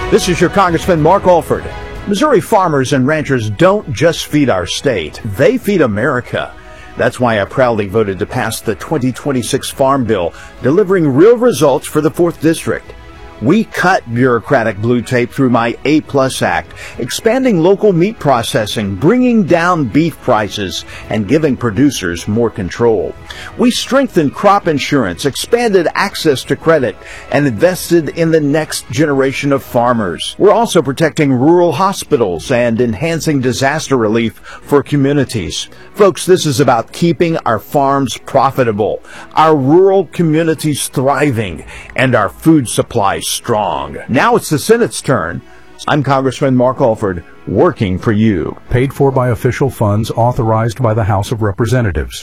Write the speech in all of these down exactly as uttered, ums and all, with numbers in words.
This is your Congressman Mark Alford. Missouri farmers and ranchers don't just feed our state, they feed America. That's why I proudly voted to pass the twenty twenty-six Farm Bill, delivering real results for the fourth District. We cut bureaucratic blue tape through my A Plus Act, expanding local meat processing, bringing down beef prices, and giving producers more control. We strengthened crop insurance, expanded access to credit, and invested in the next generation of farmers. We're also protecting rural hospitals and enhancing disaster relief for communities. Folks, this is about keeping our farms profitable, our rural communities thriving, and our food supply strong. Now it's the Senate's turn. I'm Congressman Mark Alford, working for you. Paid for by official funds authorized by the House of Representatives.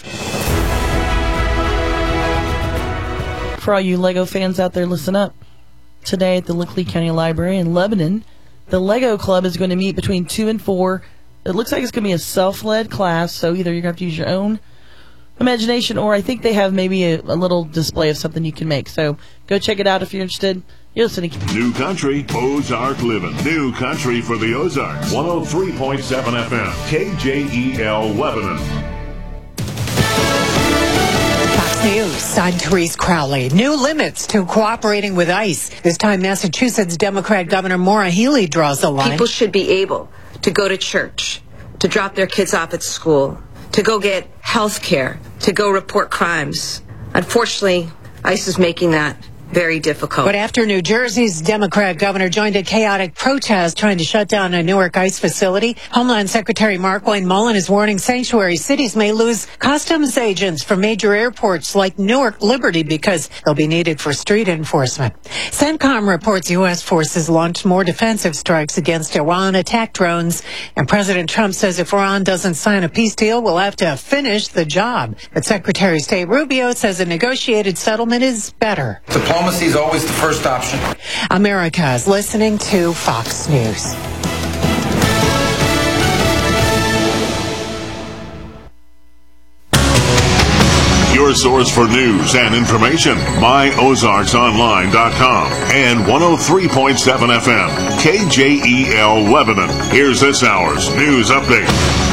For all you Lego fans out there, listen up. Today at the Lickley County Library in Lebanon, the Lego Club is going to meet between two and four. It looks like it's going to be a self-led class, so either you're going to have to use your own imagination, or I think they have maybe a, a little display of something you can make. So go check it out if you're interested. You're listening. New Country, Ozark Living. New Country for the Ozarks. one oh three point seven F M, K J E L Lebanon. Fox News, I'm Therese Crowley. New limits to cooperating with ICE. This time, Massachusetts Democrat Governor Maura Healey draws a line. People should be able to go to church, to drop their kids off at school, to go get health care, to go report crimes. Unfortunately, ICE is making that very difficult. But after New Jersey's Democrat governor joined a chaotic protest trying to shut down a Newark ICE facility, Homeland Secretary Markwayne Mullin is warning sanctuary cities may lose customs agents from major airports like Newark Liberty because they'll be needed for street enforcement. CENTCOM reports U S forces launched more defensive strikes against Iran attack drones, and President Trump says if Iran doesn't sign a peace deal, we'll have to finish the job. But Secretary of State Rubio says a negotiated settlement is better. Diplomacy is always the first option. America is listening to Fox News. Your source for news and information, my ozarks online dot com and one oh three point seven F M, K J E L Lebanon. Here's this hour's news update.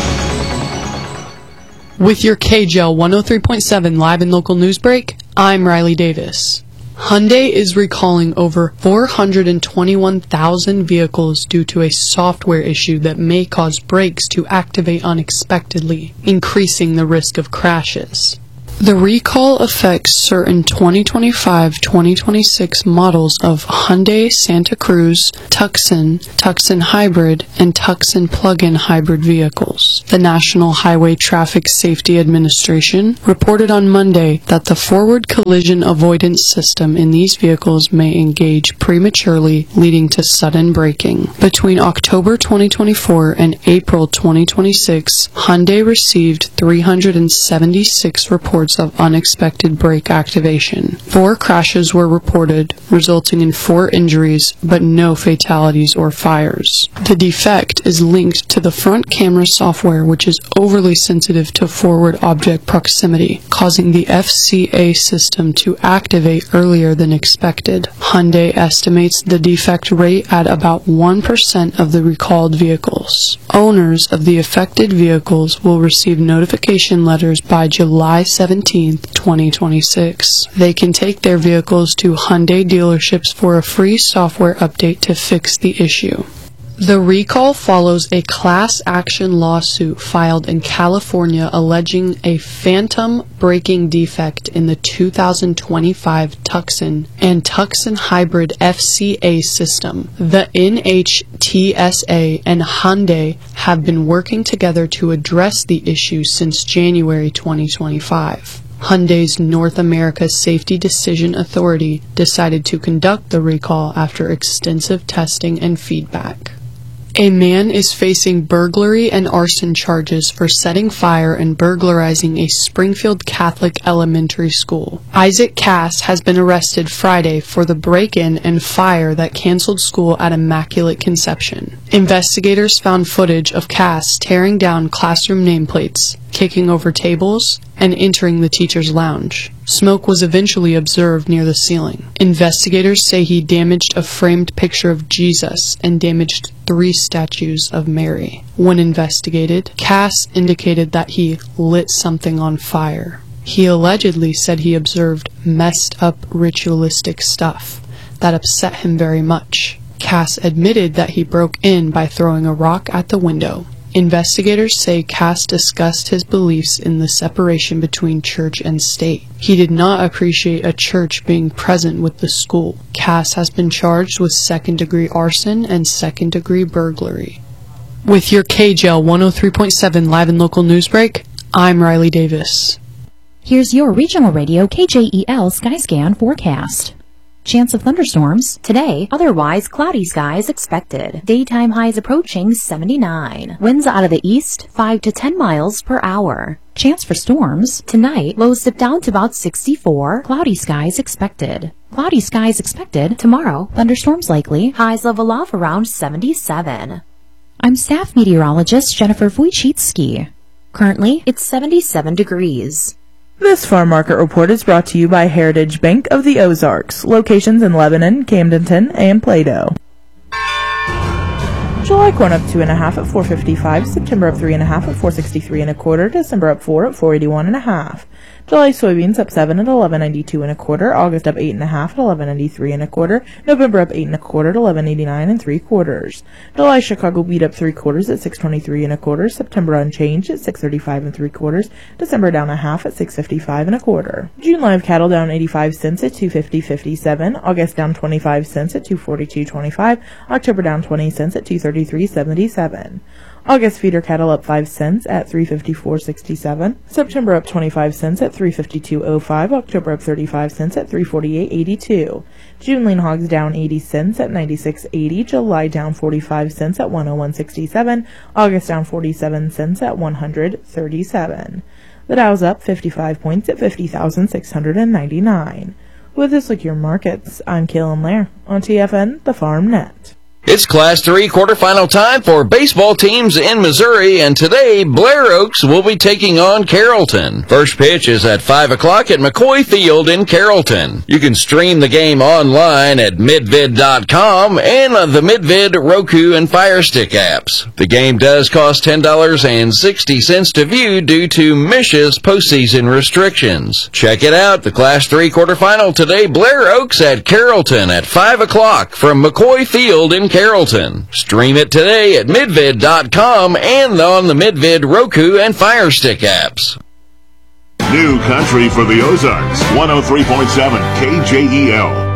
With your K J L one oh three point seven live and local news break, I'm Riley Davis. Hyundai is recalling over four hundred twenty-one thousand vehicles due to a software issue that may cause brakes to activate unexpectedly, increasing the risk of crashes. The recall affects certain twenty twenty-five to twenty twenty-six models of Hyundai Santa Cruz, Tucson, Tucson Hybrid, and Tucson plug-in hybrid vehicles. The National Highway Traffic Safety Administration reported on Monday that the forward collision avoidance system in these vehicles may engage prematurely, leading to sudden braking. Between October twenty twenty-four and April twenty twenty-six, Hyundai received three hundred seventy-six reports of unexpected brake activation. Four crashes were reported, resulting in four injuries, but no fatalities or fires. The defect is linked to the front camera software, which is overly sensitive to forward object proximity, causing the F C A system to activate earlier than expected. Hyundai estimates the defect rate at about one percent of the recalled vehicles. Owners of the affected vehicles will receive notification letters by July seventeenth, twenty twenty-six. They can take their vehicles to Hyundai dealerships for a free software update to fix the issue. The recall follows a class action lawsuit filed in California alleging a phantom braking defect in the two thousand twenty-five Tucson and Tucson Hybrid F C A system. The N H T S A and Hyundai have been working together to address the issue since January twenty twenty-five. Hyundai's North America Safety Decision Authority decided to conduct the recall after extensive testing and feedback. A man is facing burglary and arson charges for setting fire and burglarizing a Springfield Catholic elementary school. Isaac Cass has been arrested Friday for the break-in and fire that canceled school at Immaculate Conception. Investigators found footage of Cass tearing down classroom nameplates, kicking over tables, and entering the teacher's lounge. Smoke was eventually observed near the ceiling. Investigators say he damaged a framed picture of Jesus and damaged three statues of Mary. When investigated, Cass indicated that he lit something on fire. He allegedly said he observed messed up ritualistic stuff that upset him very much. Cass admitted that he broke in by throwing a rock at the window. Investigators say Cass discussed his beliefs in the separation between church and state. He did not appreciate a church being present with the school. Cass has been charged with second-degree arson and second-degree burglary. With your K J L one oh three point seven live and local news break, I'm Riley Davis. Here's your regional radio K J E L Skyscan forecast. Chance of thunderstorms today, otherwise cloudy skies expected. Daytime highs approaching seventy-nine. Winds out of the east, five to ten miles per hour. Chance for storms tonight, lows dip down to about sixty-four. Cloudy skies expected. Cloudy skies expected tomorrow. Thunderstorms likely. Highs level off around seventy-seven. I'm staff meteorologist Jennifer Wojcicki. Currently, it's seventy-seven degrees. This farm market report is brought to you by Heritage Bank of the Ozarks, locations in Lebanon, Camdenton, and Plato. July corn up two and a half at four fifty-five, September up three and a half at four sixty-three and a quarter, December up four at four eighty-one and a half. July soybeans up seven at eleven ninety-two and a quarter, August up eight and a half at eleven ninety-three and a quarter, November up eight and a quarter at eleven eighty-nine and three quarters. July Chicago beet up three quarters at six twenty-three and a quarter, September unchanged at six thirty-five and three quarters, December down a half at six fifty-five and a quarter. June live cattle down eighty-five cents at two fifty fifty-seven, August down twenty-five cents at two forty-two twenty-five, October down twenty cents at two thirty-three seventy-seven. August feeder cattle up five cents at three fifty-four sixty-seven, September up twenty-five cents at three fifty-two oh five, October up thirty-five cents at three forty-eight eighty-two. June lean hogs down eighty cents at ninety-six eighty, July down forty-five cents at one oh one sixty-seven, August down forty-seven cents at one hundred thirty-seven. The Dow's up fifty-five points at fifty thousand six hundred ninety-nine. With this look your markets, I'm Kaylin Lair on T F N, the Farm Net. It's Class three quarterfinal time for baseball teams in Missouri, and today Blair Oaks will be taking on Carrollton. First pitch is at five o'clock at McCoy Field in Carrollton. You can stream the game online at midvid dot com and the Midvid, Roku, and Fire Stick apps. The game does cost ten dollars and sixty cents to view due to Mish's postseason restrictions. Check it out, the Class three quarterfinal today, Blair Oaks at Carrollton at five o'clock from McCoy Field in Carrollton. Stream it today at midvid dot com and on the Midvid, Roku, and Fire Stick apps. New country for the Ozarks, one oh three point seven K J E L.